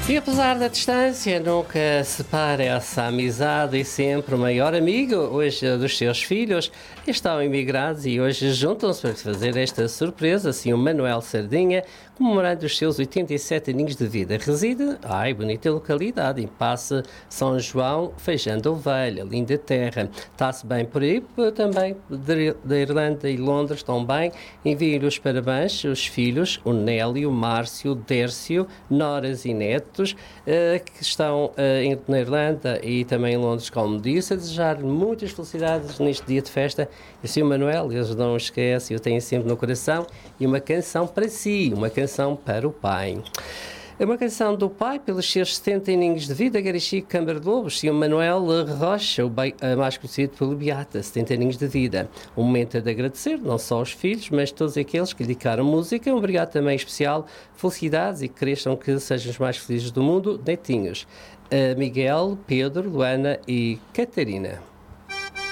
E apesar da distância, nunca separa essa amizade e sempre o maior amigo, hoje dos seus filhos, estão imigrados e hoje juntam-se para fazer esta surpresa, assim o Manuel Sardinha, comemorando os seus 87 aninhos de vida. Reside, bonita localidade, em Passe São João, Feijão da Ovelha, linda terra. Está-se bem por aí, também da Irlanda e Londres estão bem. Enviem-lhe os parabéns, os filhos, o Nélio, o Márcio, o Dércio, noras e netos, que estão na Irlanda e também em Londres, como disse, a desejar muitas felicidades neste dia de festa. E assim o Manuel, eles não esquecem, eu tenho sempre no coração, e uma canção para si, uma canção para o pai. É uma canção do pai, pelos seus 70 aninhos de vida, Garichico Câmara de Lobos, e o Manuel Rocha, mais conhecido pelo Beata, 70 aninhos de vida. Um momento é de agradecer, não só aos filhos, mas todos aqueles que lhe dedicaram música. Um obrigado também especial, felicidades e que cresçam, que sejam os mais felizes do mundo, netinhos. Miguel, Pedro, Luana e Catarina.